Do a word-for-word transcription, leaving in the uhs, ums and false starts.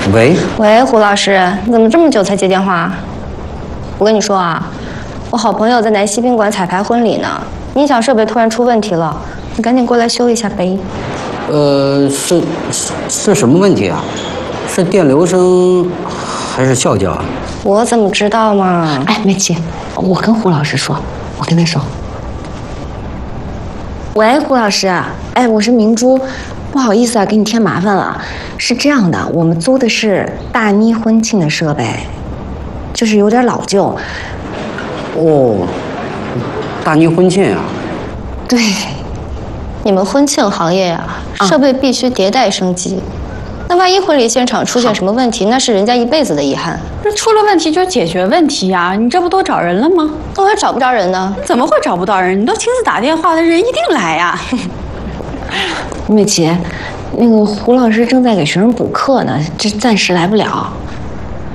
喂， 喂，胡老师，你怎么这么久才接电话？我跟你说啊，我好朋友在南溪宾馆彩排婚礼呢，音响设备突然出问题了，你赶紧过来修一下呗。 呃，是是是什么问题啊？是电流声还是笑叫啊？ 我怎么知道嘛？ 哎，梅琪，我跟胡老师说，我跟他说。喂，胡老师，哎，我是明珠，不好意思啊，给你添麻烦了。是这样的，我们租的是大妮婚庆的设备，就是有点老旧。 哦，大妮婚庆啊？ 对， 你们婚庆行业呀、啊，设备必须迭代升级。那万一婚礼现场出现什么问题，那是人家一辈子的遗憾。 那出了问题就解决问题呀、啊，你这不都找人了吗？ 我还找不着人呢。 怎么会找不到人？你都亲自打电话，那人一定来呀、啊。 梅琪，那个胡老师正在给学生补课呢，这暂时来不了。